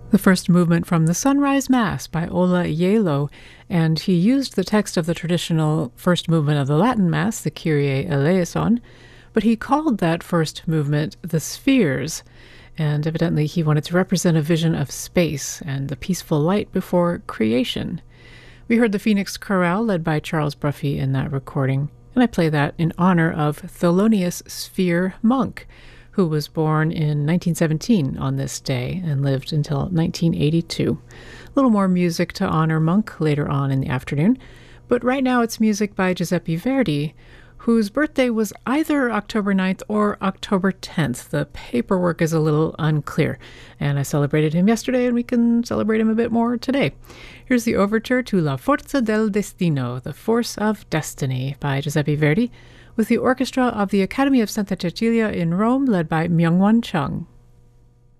The first movement from the Sunrise Mass by Ola Ielo, and he used the text of the traditional first movement of the Latin Mass, the Kyrie eleison, but he called that first movement the Spheres, and evidently he wanted to represent a vision of space and the peaceful light before creation. We heard the Phoenix Chorale led by Charles Bruffy in that recording, and I play that in honor of Thelonious Sphere Monk, who was born in 1917 on this day and lived until 1982. A little more music to honor Monk later on in the afternoon, but right now it's music by Giuseppe Verdi, whose birthday was either October 9th or October 10th. The paperwork is a little unclear, and I celebrated him yesterday, and we can celebrate him a bit more today. Here's the overture to La Forza del Destino, The Force of Destiny, by Giuseppe Verdi, with the orchestra of the Academy of Santa Cecilia in Rome, led by Myungwon Chung.